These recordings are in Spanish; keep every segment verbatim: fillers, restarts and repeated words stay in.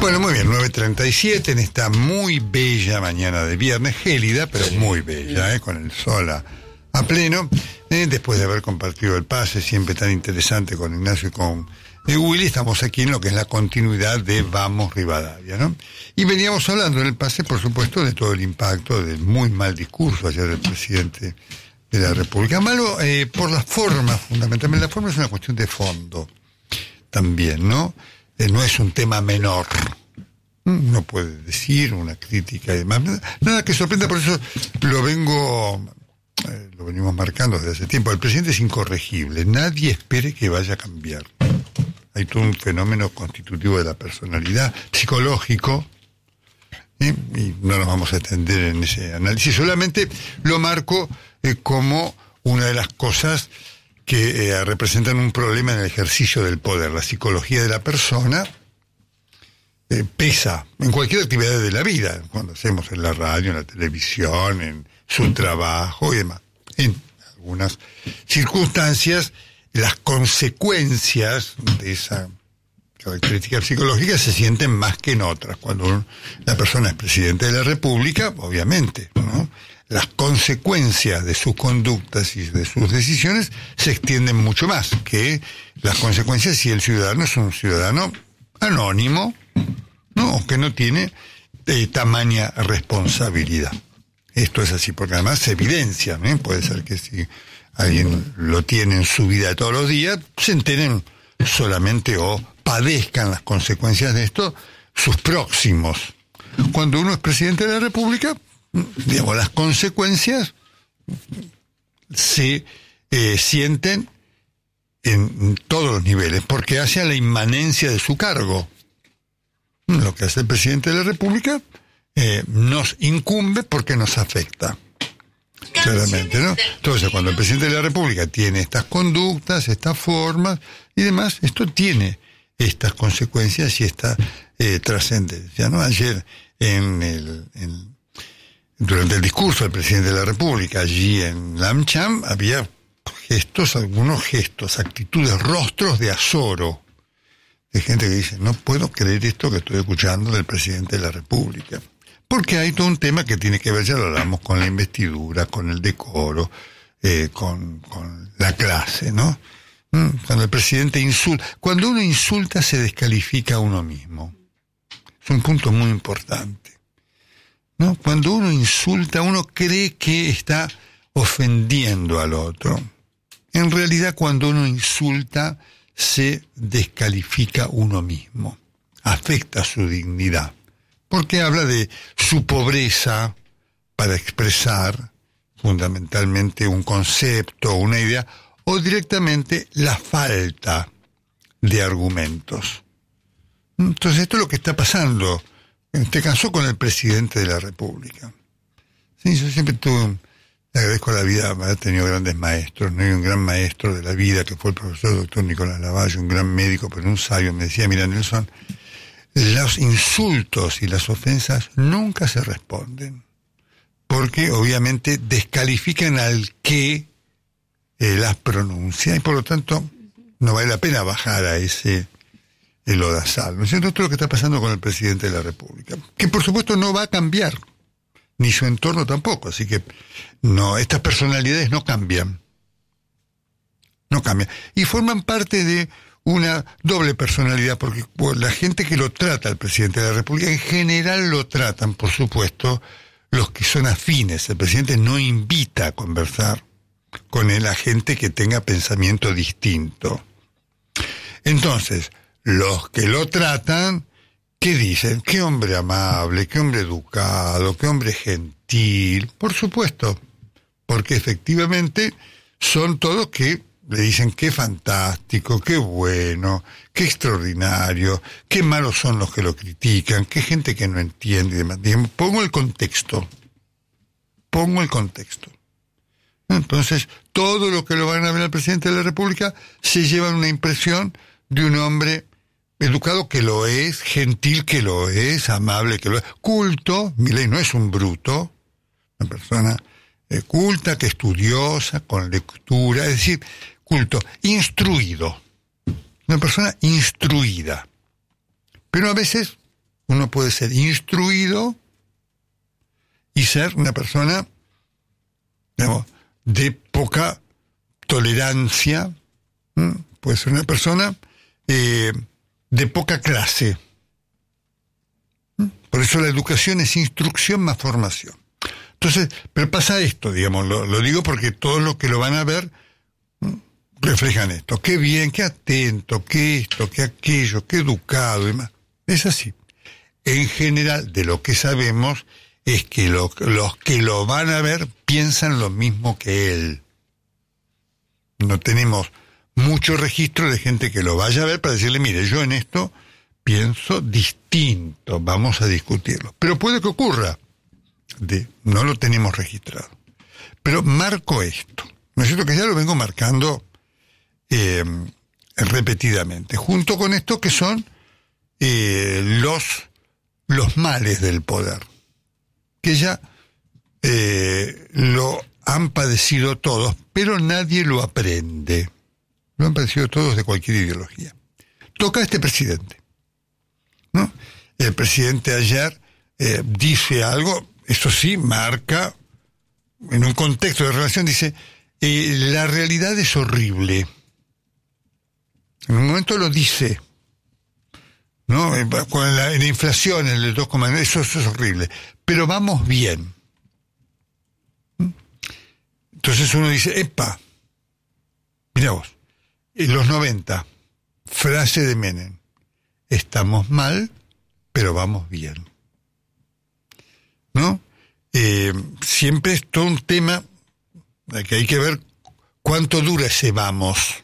Bueno, muy bien, nueve treinta y siete en esta muy bella mañana de viernes, gélida, pero muy bella, ¿eh? Con el sol a, a pleno, eh, después de haber compartido el pase, siempre tan interesante con Ignacio y con eh, Willy, estamos aquí en lo que es la continuidad de Vamos Rivadavia, ¿no? Y veníamos hablando en el pase, por supuesto, de todo el impacto del muy mal discurso ayer del presidente de la República. Malo eh, por las formas, fundamentalmente. La forma es una cuestión de fondo también, ¿no? Eh, no es un tema menor. Uno puede decir una crítica y demás. Nada que sorprenda, por eso lo vengo, eh, lo venimos marcando desde hace tiempo. El presidente es incorregible. Nadie espere que vaya a cambiar. Hay todo un fenómeno constitutivo de la personalidad, psicológico, ¿eh? Y no nos vamos a extender en ese análisis. Solamente lo marco eh, como una de las cosas que eh, representan un problema en el ejercicio del poder. La psicología de la persona eh, pesa en cualquier actividad de la vida, cuando hacemos en la radio, en la televisión, en su trabajo y demás. En algunas circunstancias, las consecuencias de esa característica psicológica se sienten más que en otras. Cuando uno, la persona es presidente de la República, obviamente, ¿no? Las consecuencias de sus conductas y de sus decisiones se extienden mucho más que las consecuencias si el ciudadano es un ciudadano anónimo, no, que no tiene eh, tamaña responsabilidad. Esto es así, porque además se evidencia, ¿eh? Puede ser que si alguien lo tiene en su vida de todos los días, se enteren solamente o padezcan las consecuencias de esto sus próximos. Cuando uno es presidente de la República, digamos, las consecuencias se eh, sienten en todos los niveles, porque hace a la inmanencia de su cargo. Lo que hace el presidente de la República eh, nos incumbe porque nos afecta. Claramente, ¿no? Entonces, cuando el presidente de la República tiene estas conductas, estas formas y demás, esto tiene estas consecuencias y esta eh, trascendencia, ¿no? Ayer, en el... En, durante el discurso del presidente de la República, allí en la AmCham, había gestos, algunos gestos, actitudes, rostros de azoro, de gente que dice, no puedo creer esto que estoy escuchando del presidente de la República. Porque hay todo un tema que tiene que ver, ya lo hablamos, con la investidura, con el decoro, eh, con, con la clase, ¿no? Cuando el presidente insulta, cuando uno insulta se descalifica a uno mismo. Es un punto muy importante, ¿no? Cuando uno insulta, uno cree que está ofendiendo al otro. En realidad, cuando uno insulta, se descalifica uno mismo. Afecta su dignidad. Porque habla de su pobreza para expresar fundamentalmente un concepto, una idea, o directamente la falta de argumentos. Entonces, esto es lo que está pasando, en este caso, con el presidente de la República. Sí, yo siempre tuve, le agradezco a la vida haber tenido grandes maestros, ¿no? Y un gran maestro de la vida, que fue el profesor doctor Nicolás Lavalle, un gran médico, pero un sabio, me decía, mira, Nelson, los insultos y las ofensas nunca se responden, porque obviamente descalifican al que eh, las pronuncia, y por lo tanto no vale la pena bajar a ese el lodazal, ¿no es cierto? Esto es lo que está pasando con el presidente de la República, que por supuesto no va a cambiar, ni su entorno tampoco, así que no, estas personalidades no cambian, no cambian, y forman parte de una doble personalidad, porque la gente que lo trata al presidente de la República, en general lo tratan, por supuesto, los que son afines. El presidente no invita a conversar con él a gente que tenga pensamiento distinto. Entonces, los que lo tratan, ¿qué dicen? Qué hombre amable, qué hombre educado, qué hombre gentil. Por supuesto, porque efectivamente son todos que le dicen qué fantástico, qué bueno, qué extraordinario, qué malos son los que lo critican, qué gente que no entiende y demás. Digamos, pongo el contexto. Pongo el contexto. Entonces, todo lo que lo van a ver al presidente de la República se lleva una impresión de un hombre educado que lo es, gentil que lo es, amable que lo es, culto. Milei no es un bruto, una persona eh, culta, que estudiosa, con lectura, es decir, culto, instruido, una persona instruida, pero a veces uno puede ser instruido y ser una persona, digamos, de poca tolerancia, ¿m? Puede ser una persona eh, de poca clase. ¿M? Por eso la educación es instrucción más formación. Entonces, pero pasa esto, digamos, lo, lo digo porque todos los que lo van a ver ¿m? reflejan esto. Qué bien, qué atento, qué esto, qué aquello, qué educado y demás. Es así. En general, de lo que sabemos, es que lo, los que lo van a ver piensan lo mismo que él. No tenemos mucho registro de gente que lo vaya a ver para decirle, mire, yo en esto pienso distinto, vamos a discutirlo. Pero puede que ocurra, de, no lo tenemos registrado. Pero marco esto, ¿no es cierto? Que ya lo vengo marcando eh, repetidamente, junto con esto que son eh, los, los males del poder, que ya eh, lo han padecido todos, pero nadie lo aprende. Lo han padecido todos de cualquier ideología. Toca a este presidente, ¿no? El presidente ayer eh, dice algo, eso sí, marca, en un contexto de relación, dice, eh, la realidad es horrible. En un momento lo dice, ¿no? Con la, la inflación, el dos coma nueve, eso, eso es horrible. Pero vamos bien. Entonces uno dice, epa, mira vos, en los noventa, frase de Menem, estamos mal, pero vamos bien. ¿No? Eh, siempre es todo un tema de que hay que ver cuánto dura ese vamos.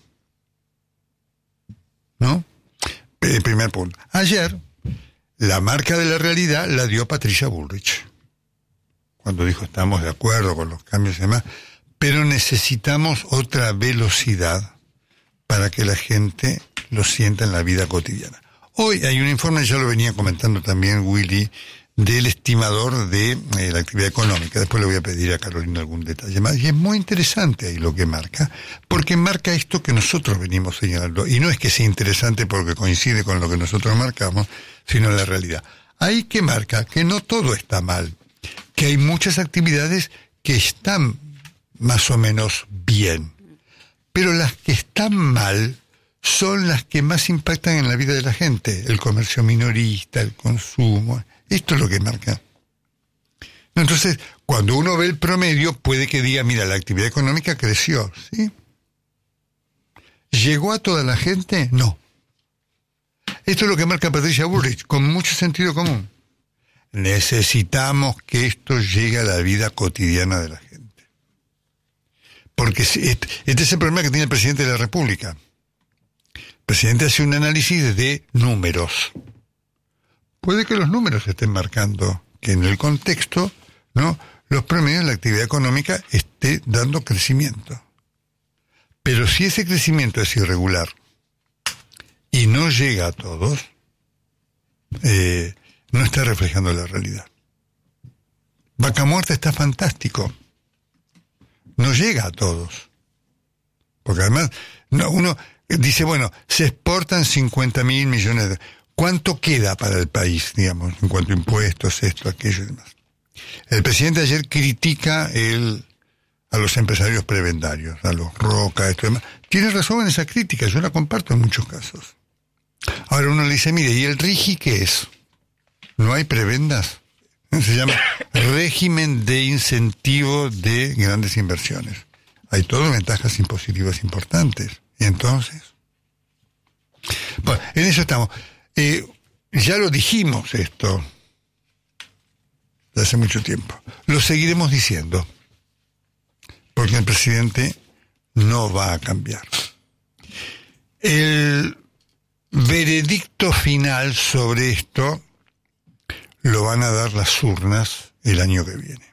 ¿No? El primer punto. Ayer, la marca de la realidad la dio Patricia Bullrich, cuando dijo, estamos de acuerdo con los cambios y demás, pero necesitamos otra velocidad para que la gente lo sienta en la vida cotidiana. Hoy hay un informe, ya lo venía comentando también Willy, del estimador de eh, la actividad económica. Después le voy a pedir a Carolina algún detalle más. Y es muy interesante ahí lo que marca, porque marca esto que nosotros venimos señalando. Y no es que sea interesante porque coincide con lo que nosotros marcamos, sino la realidad. Ahí que marca que no todo está mal, que hay muchas actividades que están más o menos bien, pero las que están mal son las que más impactan en la vida de la gente, el comercio minorista, el consumo, esto es lo que marca. Entonces, cuando uno ve el promedio, puede que diga, mira, la actividad económica creció, ¿sí? ¿Llegó a toda la gente? No. Esto es lo que marca Patricia Bullrich, con mucho sentido común. Necesitamos que esto llegue a la vida cotidiana de la gente. Porque este, este es el problema que tiene el presidente de la República. El presidente hace un análisis de números. Puede que los números estén marcando que en el contexto, ¿no?, los promedios de la actividad económica esté dando crecimiento. Pero si ese crecimiento es irregular y no llega a todos, eh, no está reflejando la realidad. Vaca Muerta está fantástico. No llega a todos. Porque además, no, uno dice, bueno, se exportan cincuenta mil millones de... ¿Cuánto queda para el país, digamos, en cuanto a impuestos, esto, aquello y demás? El presidente ayer critica el, a los empresarios prebendarios, a los Roca, esto y demás. Tiene razón en esa crítica, yo la comparto en muchos casos. Ahora uno le dice, mire, ¿y el RIGI qué es? ¿No hay prebendas? Se llama régimen de incentivo de grandes inversiones. Hay todas ventajas impositivas importantes. Y entonces, bueno, en eso estamos. Eh, ya lo dijimos esto de hace mucho tiempo. Lo seguiremos diciendo, porque el presidente no va a cambiar. El veredicto final sobre esto lo van a dar las urnas el año que viene,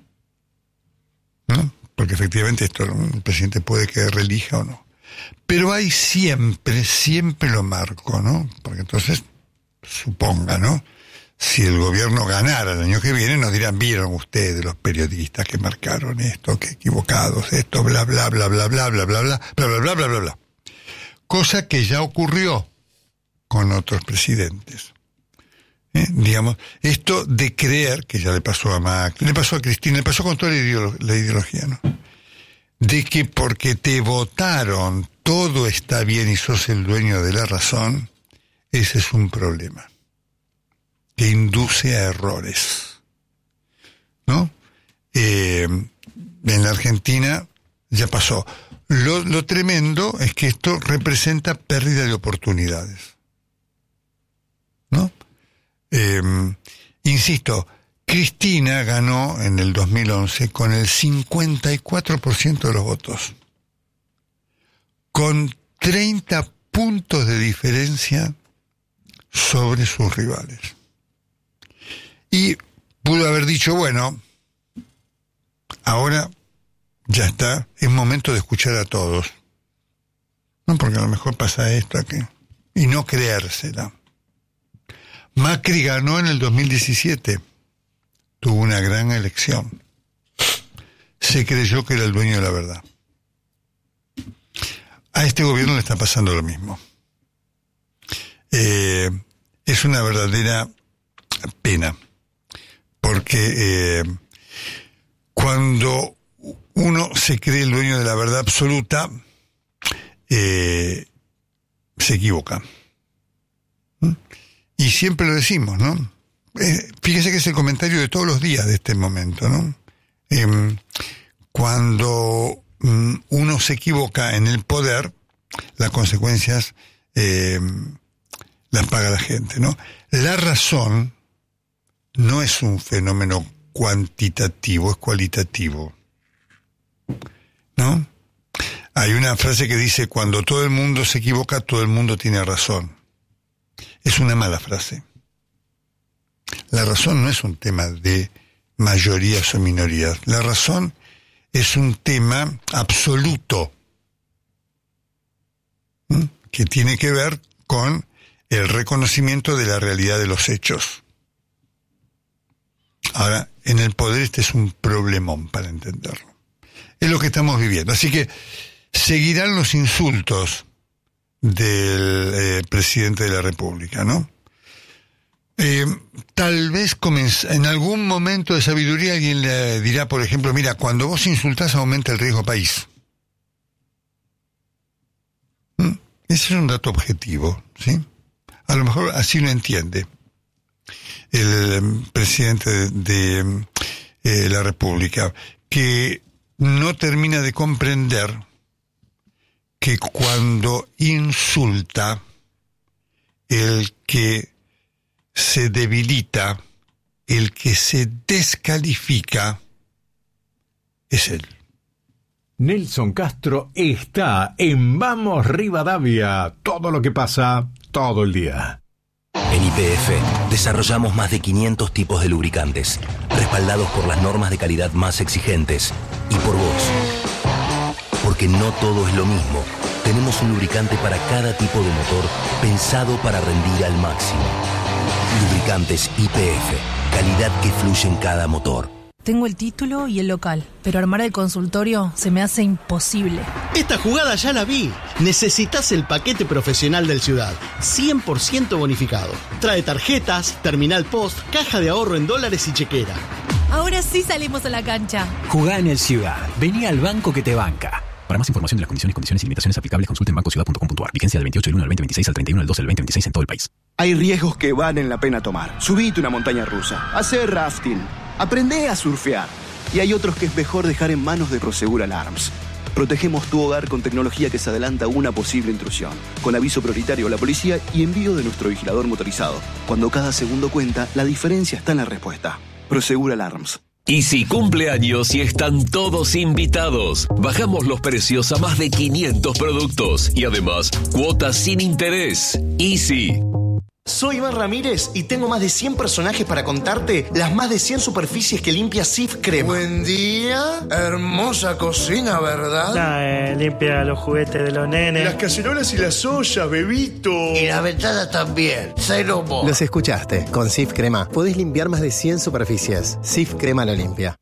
¿no? Porque efectivamente esto el presidente puede que reelija o no. Pero hay siempre, siempre lo marco, ¿no? Porque entonces, suponga, ¿no? Si el gobierno ganara el año que viene, nos dirán, vieron ustedes los periodistas que marcaron esto, que equivocados, esto, bla, bla, bla, bla, bla, bla, bla, bla, bla, bla, bla, bla, bla, bla. Cosa que ya ocurrió con otros presidentes. ¿Eh? Digamos, esto de creer, que ya le pasó a Macri, le pasó a Cristina, le pasó con toda la, ideolo- la ideología, ¿no? De que porque te votaron todo está bien y sos el dueño de la razón, ese es un problema que induce a errores, ¿no? Eh, en la Argentina ya pasó. Lo, lo tremendo es que esto representa pérdida de oportunidades, ¿no? Eh, insisto, Cristina ganó en el dos mil once con el cincuenta y cuatro por ciento de los votos, con treinta puntos de diferencia sobre sus rivales. Y pudo haber dicho, bueno, ahora ya está, es momento de escuchar a todos, no, porque a lo mejor pasa esto aquí, y no creérsela. Macri ganó en el dos mil diecisiete, tuvo una gran elección, se creyó que era el dueño de la verdad. A este gobierno le está pasando lo mismo. Eh, es una verdadera pena, porque eh, cuando uno se cree el dueño de la verdad absoluta, eh, se equivoca. ¿Mm? Y siempre lo decimos, ¿no? Eh, fíjese que es el comentario de todos los días de este momento, ¿no? Eh, cuando mm, uno se equivoca en el poder, las consecuencias eh, las paga la gente, ¿no? La razón no es un fenómeno cuantitativo, es cualitativo, ¿no? Hay una frase que dice, cuando todo el mundo se equivoca, todo el mundo tiene razón. Es una mala frase. La razón no es un tema de mayorías o minorías. La razón es un tema absoluto, ¿Mm? que tiene que ver con el reconocimiento de la realidad de los hechos. Ahora, en el poder este es un problemón para entenderlo. Es lo que estamos viviendo. Así que seguirán los insultos del eh, presidente de la República, ¿no? Eh, tal vez comenz- en algún momento de sabiduría alguien le dirá, por ejemplo, mira, cuando vos insultás aumenta el riesgo país. ¿Mm? Ese es un dato objetivo, ¿sí? A lo mejor así lo entiende el eh, presidente de, de eh, la República, que no termina de comprender que cuando insulta, el que se debilita, el que se descalifica, es él. Nelson Castro está en Vamos Rivadavia. Todo lo que pasa, todo el día. En Y P F desarrollamos más de quinientos tipos de lubricantes, respaldados por las normas de calidad más exigentes y por vos. Porque no todo es lo mismo. Tenemos un lubricante para cada tipo de motor, pensado para rendir al máximo. Lubricantes Y P F, calidad que fluye en cada motor. Tengo el título y el local, pero armar el consultorio se me hace imposible. Esta jugada ya la vi. Necesitas el paquete profesional del Ciudad, cien por ciento bonificado. Trae tarjetas, terminal post, caja de ahorro en dólares y chequera. Ahora sí salimos a la cancha. Jugá en el Ciudad. Vení al banco que te banca. Para más información de las condiciones, condiciones y limitaciones aplicables, consulte en banco ciudad punto com punto a r. Vigencia del veintiocho del uno al veinte veintiséis al treinta y uno del doce del veinte veintiséis en todo el país. Hay riesgos que valen la pena tomar. Subite una montaña rusa, hacer rafting, aprende a surfear. Y hay otros que es mejor dejar en manos de Prosegur Alarms. Protegemos tu hogar con tecnología que se adelanta a una posible intrusión, con aviso prioritario a la policía y envío de nuestro vigilador motorizado. Cuando cada segundo cuenta, la diferencia está en la respuesta. Prosegur Alarms. Easy cumpleaños y están todos invitados. Bajamos los precios a más de quinientos productos y además cuotas sin interés. Easy. Soy Iván Ramírez y tengo más de cien personajes para contarte las más de cien superficies que limpia Cif Crema. Buen día, hermosa cocina, ¿verdad? Nah, eh, limpia los juguetes de los nenes. Las cacerolas y las ollas, bebito. Y las ventanas también, cero mo. Los escuchaste. Con Cif Crema podés limpiar más de cien superficies. Cif Crema lo limpia.